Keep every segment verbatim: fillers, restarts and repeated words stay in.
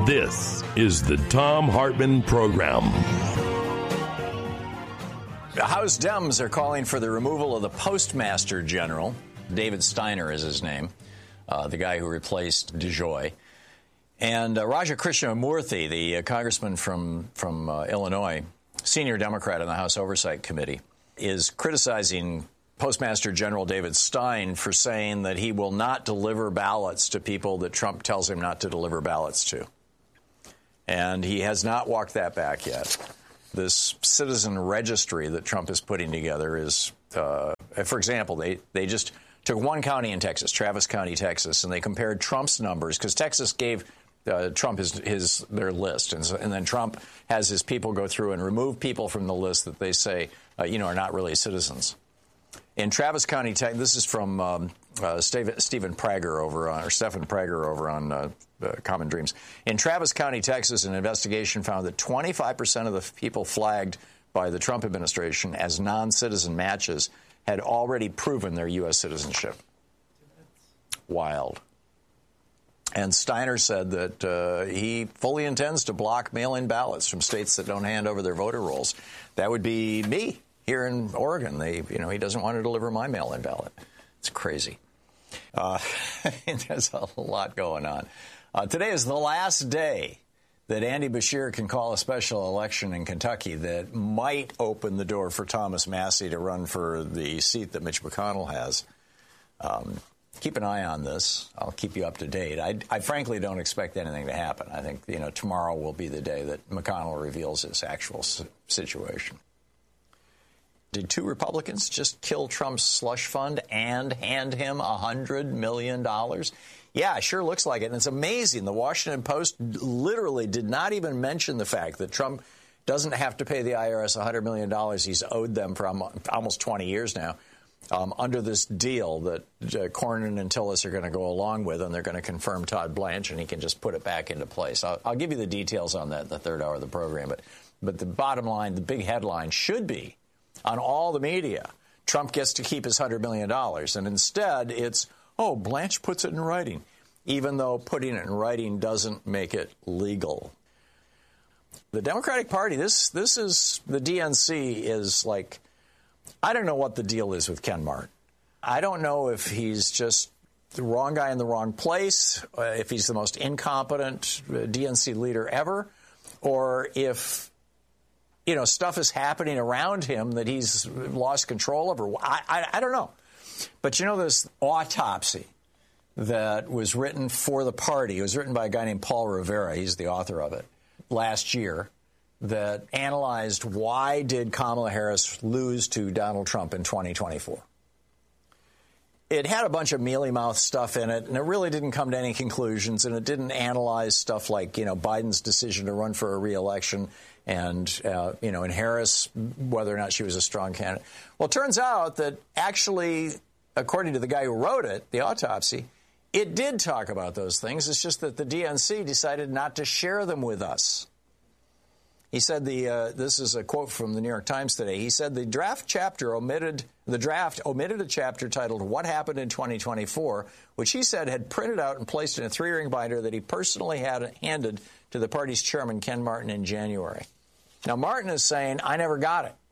This is the Thom Hartmann Program. The House Dems are calling for the removal of the Postmaster General. David Steiner is his name, uh, the guy who replaced DeJoy. And uh, Raja Krishnamoorthi, the uh, congressman from, from uh, Illinois, senior Democrat on the House Oversight Committee, is criticizing Postmaster General David Stein for saying that he will not deliver ballots to people that Trump tells him not to deliver ballots to. And he has not walked that back yet. This citizen registry that Trump is putting together is, uh, for example, they, they just took one county in Texas, Travis County, Texas, and they compared Trump's numbers, because Texas gave uh, Trump his, his their list, and, so, and then Trump has his people go through and remove people from the list that they say, uh, you know, are not really citizens. In Travis County, Texas, this is from um, uh, Stephen, Stephen Prager over on, or Stephen Prager over on uh, uh, Common Dreams. In Travis County, Texas, an investigation found that twenty-five percent of the people flagged by the Trump administration as non-citizen matches had already proven their U S citizenship. Wild. And Steiner said that uh, he fully intends to block mail-in ballots from states that don't hand over their voter rolls. That would be me. Here in Oregon, they, you know, he doesn't want to deliver my mail-in ballot. It's crazy. Uh, there's a lot going on. Uh, today is the last day that Andy Beshear can call a special election in Kentucky that might open the door for Thomas Massie to run for the seat that Mitch McConnell has. Um, keep an eye on this. I'll keep you up to date. I, I frankly don't expect anything to happen. I think, you know, tomorrow will be the day that McConnell reveals his actual situation. Did two Republicans just kill Trump's slush fund and hand him one hundred million dollars? Yeah, sure looks like it. And it's amazing. The Washington Post literally did not even mention the fact that Trump doesn't have to pay the I R S one hundred million dollars he's owed them for almost twenty years now um, under this deal that uh, Cornyn and Tillis are going to go along with, and they're going to confirm Todd Blanche, and he can just put it back into place. I'll, I'll give you the details on that in the third hour of the program. But, but the bottom line, the big headline should be, on all the media, Trump gets to keep his one hundred million dollars. And instead, it's, oh, Blanche puts it in writing, even though putting it in writing doesn't make it legal. The Democratic Party, this this is, the D N C is like, I don't know what the deal is with Ken Martin. I don't know if he's just the wrong guy in the wrong place, uh, if he's the most incompetent uh, D N C leader ever, or if, you know, stuff is happening around him that he's lost control over. I, I, I don't know. But, you know, this autopsy that was written for the party, it was written by a guy named Paul Rivera, he's the author of it, last year, that analyzed why did Kamala Harris lose to Donald Trump in twenty twenty-four. It had a bunch of mealy-mouthed stuff in it, and it really didn't come to any conclusions, and it didn't analyze stuff like, you know, Biden's decision to run for a re-election and, uh, you know, and Harris, whether or not she was a strong candidate. Well, it turns out that actually, according to the guy who wrote it, the autopsy, it did talk about those things. It's just that the D N C decided not to share them with us. He said the uh, this is a quote from the New York Times today. He said the draft chapter omitted the draft omitted a chapter titled "What Happened in twenty twenty-four," which he said had printed out and placed in a three-ring binder that he personally had handed to the party's chairman, Ken Martin, in January. Now, Martin is saying, I never got it.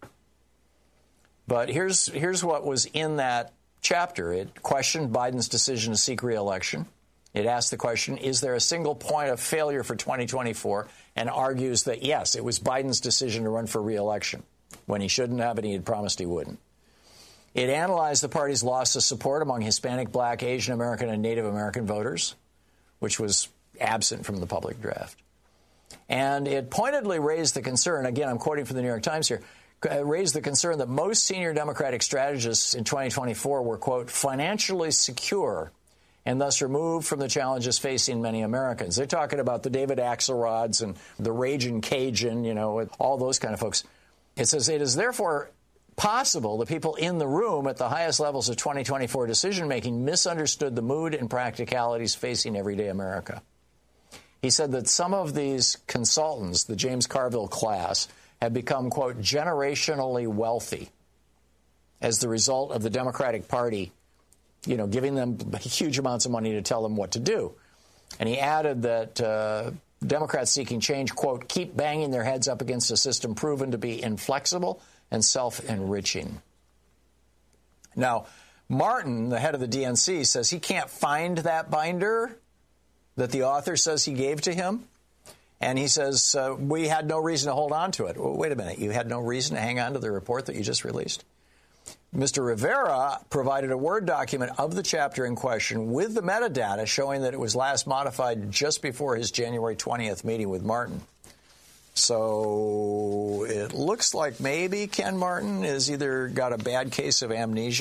But here's here's what was in that chapter. It questioned Biden's decision to seek re-election. It asked the question, is there a single point of failure for twenty twenty-four? And argues that, yes, it was Biden's decision to run for re-election when he shouldn't have and he had promised he wouldn't. It analyzed the party's loss of support among Hispanic, Black, Asian American, and Native American voters, which was absent from the public draft. And it pointedly raised the concern, again, I'm quoting from the New York Times here, raised the concern that most senior Democratic strategists in twenty twenty-four were, quote, financially secure and thus removed from the challenges facing many Americans. They're talking about the David Axelrods and the Ragin' Cajun, you know, all those kind of folks. It says it is therefore possible the people in the room at the highest levels of twenty twenty-four decision-making misunderstood the mood and practicalities facing everyday America. He said that some of these consultants, the James Carville class, have become, quote, generationally wealthy as the result of the Democratic Party, you know, giving them huge amounts of money to tell them what to do. And he added that uh, Democrats seeking change, quote, keep banging their heads up against a system proven to be inflexible and self-enriching. Now, Martin, the head of the D N C, says he can't find that binder that the author says he gave to him. And he says, uh, we had no reason to hold on to it. Well, wait a minute. You had no reason to hang on to the report that you just released? Mister Rivera provided a Word document of the chapter in question with the metadata showing that it was last modified just before his January twentieth meeting with Martin. So it looks like maybe Ken Martin has either got a bad case of amnesia